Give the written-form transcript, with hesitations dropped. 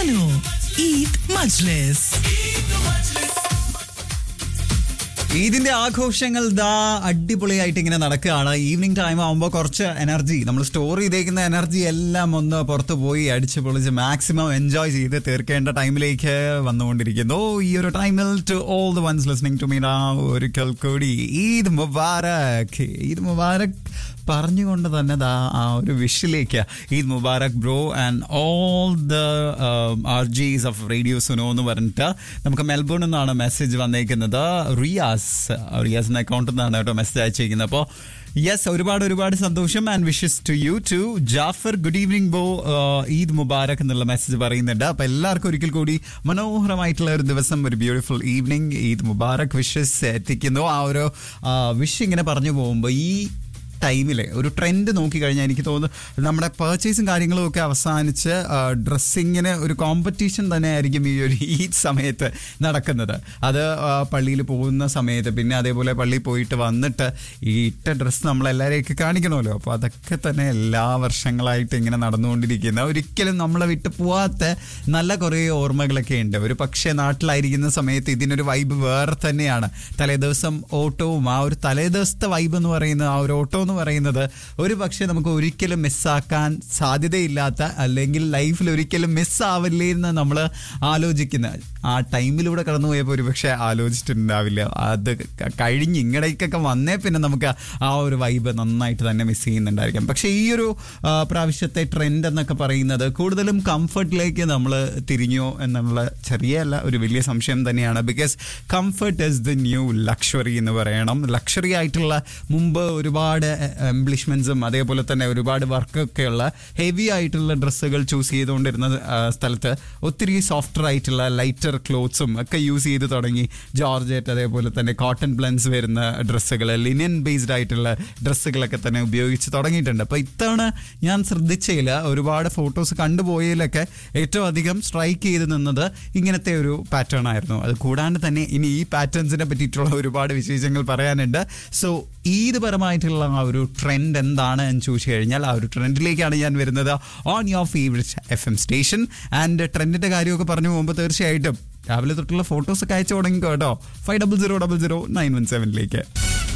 Mano, Eid Majlis. ഇതിന്റെ ആഘോഷങ്ങൾ ദാ അടിപൊളിയായിട്ട് ഇങ്ങനെ നടക്കുകയാണ്. ഈവനിങ് ടൈം ആകുമ്പോൾ കുറച്ച് എനർജി, നമ്മൾ സ്റ്റോർ ചെയ്തേക്കുന്ന എനർജി എല്ലാം ഒന്ന് പുറത്തു പോയി അടിച്ചു പൊളിച്ച് മാക്സിമം എൻജോയ് ചെയ്ത് തീർക്കേണ്ട ടൈമിലേക്ക് വന്നുകൊണ്ടിരിക്കുന്നു. ഈ ഒരു ടൈമിൽ to all the ones listening to me ഒരിക്കൽ കൂടി ഈദ് മുബാറക്. ഈദ് മുബാറക് പറഞ്ഞുകൊണ്ട് തന്നെ ആ ഒരു വിഷിലേക്ക് Eid Mubarak bro and all the RGs of radio Suno എന്ന് പറഞ്ഞിട്ട് നമുക്ക് മെൽബണിൽ നിന്നാണ് മെസ്സേജ് വന്നേക്കുന്നത്. റിയാസിന്റെ അക്കൗണ്ടിൽ നിന്നാണ് കേട്ടോ മെസ്സേജ് അയച്ചിരിക്കുന്നത്. അപ്പോൾ യെസ്, ഒരുപാട് സന്തോഷം and wishes to you to. Jafar good evening ബോ, ഈദ് മുബാറക് എന്നുള്ള മെസ്സേജ് പറയുന്നുണ്ട്. അപ്പോൾ എല്ലാവർക്കും ഒരിക്കൽ കൂടി മനോഹരമായിട്ടുള്ള ഒരു ദിവസം, ഒരു beautiful evening, Eid Mubarak wishes എത്തിക്കുന്നു. ആ ഒരു വിഷ് ഇങ്ങനെ പറഞ്ഞു പോകുമ്പോൾ ഈ ടൈമിൽ ഒരു ട്രെൻഡ് നോക്കിക്കഴിഞ്ഞാൽ എനിക്ക് തോന്നുന്നു നമ്മുടെ പർച്ചേസും കാര്യങ്ങളും ഒക്കെ അവസാനിച്ച് ഡ്രസ്സിങ്ങിന് ഒരു കോമ്പറ്റീഷൻ തന്നെ ആയിരിക്കും ഈ ഒരു സമയത്ത് നടക്കുന്നത്. അത് പള്ളിയിൽ പോകുന്ന സമയത്ത്, പിന്നെ അതേപോലെ പള്ളിയിൽ പോയിട്ട് വന്നിട്ട് ഈ ഇട്ട ഡ്രസ്സ് നമ്മളെല്ലാവരെയൊക്കെ കാണിക്കണമല്ലോ. അപ്പോൾ അതൊക്കെ തന്നെ എല്ലാ വർഷങ്ങളായിട്ട് ഇങ്ങനെ നടന്നുകൊണ്ടിരിക്കുന്ന, ഒരിക്കലും നമ്മളെ വിട്ട് പോവാത്ത നല്ല കുറേ ഓർമ്മകളൊക്കെ ഉണ്ട്. ഒരു പക്ഷേ നാട്ടിലായിരിക്കുന്ന സമയത്ത് ഇതിനൊരു വൈബ് വേറെ തന്നെയാണ്. തലേദിവസം ഓട്ടവും, ആ ഒരു തലേദിവസത്തെ വൈബ് എന്ന് പറയുന്നത്, ആ ഒരു ഓട്ടോ എന്ന് പറയുന്നത് ഒരു പക്ഷേ നമുക്ക് ഒരിക്കലും മിസ്സാക്കാൻ സാധ്യതയില്ലാത്ത, അല്ലെങ്കിൽ ലൈഫിൽ ഒരിക്കലും മിസ്സാവില്ലേ എന്ന് നമ്മൾ ആലോചിക്കുന്ന ആ ടൈമിലൂടെ കടന്നു പോയപ്പോൾ ഒരു പക്ഷേ ആലോചിച്ചിട്ടുണ്ടാവില്ല. അത് കഴിഞ്ഞ് ഇങ്ങടേക്കൊക്കെ വന്നേ പിന്നെ നമുക്ക് ആ ഒരു വൈബ് നന്നായിട്ട് തന്നെ മിസ് ചെയ്യുന്നുണ്ടായിരിക്കാം. പക്ഷേ ഈ ഒരു പ്രാവശ്യത്തെ ട്രെൻഡ് എന്നൊക്കെ പറയുന്നത് കൂടുതലും കംഫർട്ടിലേക്ക് നമ്മൾ തിരിഞ്ഞോ എന്നുള്ള ചെറിയല്ല ഒരു വലിയ സംശയം തന്നെയാണ്. Because comfort is the new luxury എന്ന് പറയണം. ലക്ഷറി ആയിട്ടുള്ള മുമ്പ് ഒരുപാട് എംബ്ലിഷ്മെന്റ്സും അതേപോലെ തന്നെ ഒരുപാട് വർക്കൊക്കെയുള്ള ഹെവി ആയിട്ടുള്ള ഡ്രസ്സുകൾ ചൂസ് ചെയ്തുകൊണ്ടിരുന്ന സ്ഥലത്ത് ഒത്തിരി സോഫ്റ്റർ ആയിട്ടുള്ള ലൈറ്റർ ക്ലോത്ത്സും ഒക്കെ യൂസ് ചെയ്ത് തുടങ്ങി. ജോർജറ്റ്, അതേപോലെ തന്നെ കോട്ടൺ ബ്ലെൻസ് വരുന്ന ഡ്രസ്സുകൾ, ലിനൻ ബേസ്ഡ് ആയിട്ടുള്ള ഡ്രസ്സുകളൊക്കെ തന്നെ ഉപയോഗിച്ച് തുടങ്ങിയിട്ടുണ്ട്. അപ്പോൾ ഇത്തവണ ഞാൻ ശ്രദ്ധിച്ചതിൽ ഒരുപാട് ഫോട്ടോസ് കണ്ടുപോയതിലൊക്കെ ഏറ്റവും അധികം സ്ട്രൈക്ക് ചെയ്ത് നിന്നത് ഇങ്ങനത്തെ ഒരു പാറ്റേൺ ആയിരുന്നു. അത് കൂടാണ്ട് തന്നെ ഇനി ഈ പാറ്റേൺസിനെ പറ്റിയിട്ടുള്ള ഒരുപാട് വിശേഷങ്ങൾ പറയാനുണ്ട്. സോ ഈദ് പരമായിട്ടുള്ള ആ ഒരു ട്രെൻഡ് എന്താണ് എന്ന് ചോദിച്ചു കഴിഞ്ഞാൽ ആ ഒരു ട്രെൻഡിലേക്കാണ് ഞാൻ വരുന്നത് on your favourite FM station. And ട്രെൻഡിൻ്റെ കാര്യമൊക്കെ പറഞ്ഞു പോകുമ്പോൾ തീർച്ചയായിട്ടും രാവിലെ തൊട്ടുള്ള ഫോട്ടോസൊക്കെ അയച്ചു തുടങ്ങിക്കോ കേട്ടോ. 50000917